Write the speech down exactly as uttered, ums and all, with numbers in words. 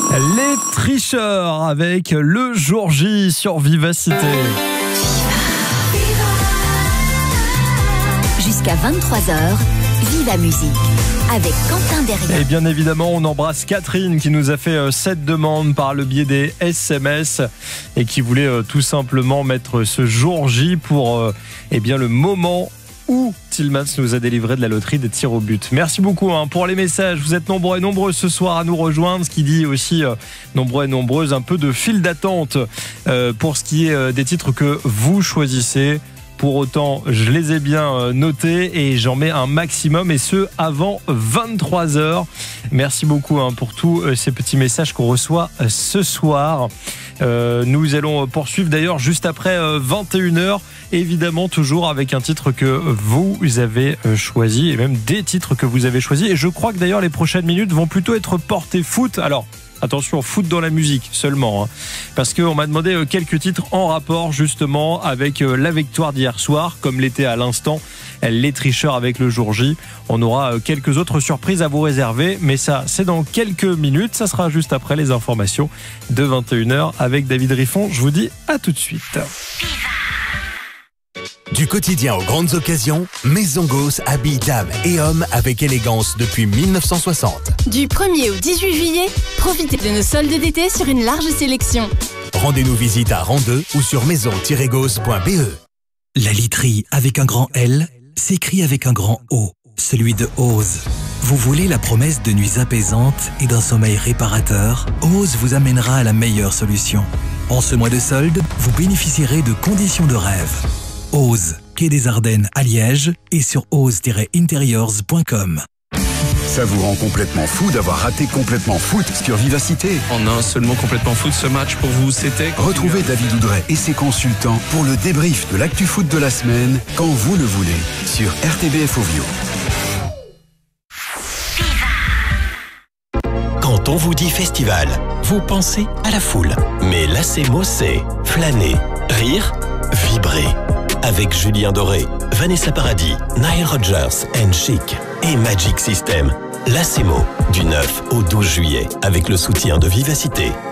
Les tricheurs avec le jour J sur Vivacité. Jusqu'à vingt-trois heures, Viva Musique avec Quentin Derrien. Et bien évidemment, on embrasse Catherine qui nous a fait cette demande par le biais des S M S et qui voulait tout simplement mettre ce jour J pour eh bien, le moment où Tillmans nous a délivré de la loterie des tirs au but. Merci beaucoup hein, pour les messages. Vous êtes nombreux et nombreux ce soir à nous rejoindre, ce qui dit aussi euh, nombreux et nombreuses un peu de file d'attente euh, pour ce qui est euh, des titres que vous choisissez. Pour autant, je les ai bien notés et j'en mets un maximum, et ce avant vingt-trois heures. Merci beaucoup hein, pour tous ces petits messages qu'on reçoit ce soir. Euh, nous allons poursuivre d'ailleurs juste après vingt et une heures, évidemment toujours avec un titre que vous avez choisi, et même des titres que vous avez choisis. Et je crois que d'ailleurs les prochaines minutes vont plutôt être portées foot. Alors, attention, foot dans la musique seulement, hein, parce qu'on m'a demandé quelques titres en rapport justement avec la victoire d'hier soir, comme l'était à l'instant les tricheurs avec le jour J. On aura quelques autres surprises à vous réserver, mais ça, c'est dans quelques minutes. Ça sera juste après les informations de vingt et une heures avec David Riffon. Je vous dis à tout de suite. Du quotidien aux grandes occasions, Maison Gauss habille dames et hommes avec élégance depuis mille neuf cent soixante. Du premier au dix-huit juillet, profitez de nos soldes d'été sur une large sélection. Rendez-nous visite à Randeux ou sur maison tiret gauss point b e. La literie avec un grand L s'écrit avec un grand O, celui de Ose. Vous voulez la promesse de nuits apaisantes et d'un sommeil réparateur? Ose vous amènera à la meilleure solution. En ce mois de solde, vous bénéficierez de conditions de rêve. Ose, quai des Ardennes à Liège et sur ose tiret interiors point com. Ça vous rend complètement fou d'avoir raté Complètement Foot sur Vivacité. En un seul mot, Complètement Foot, ce match pour vous, c'était... Retrouvez David Oudret et ses consultants pour le débrief de l'actu foot de la semaine, quand vous le voulez, sur R T B F Ovio. Quand on vous dit festival, vous pensez à la foule. Mais l'Acemo, c'est flâner, rire, vibrer. Avec Julien Doré, Vanessa Paradis, Nile Rodgers and Chic et Magic System. L'Acemo, du neuf au douze juillet, avec le soutien de Vivacité.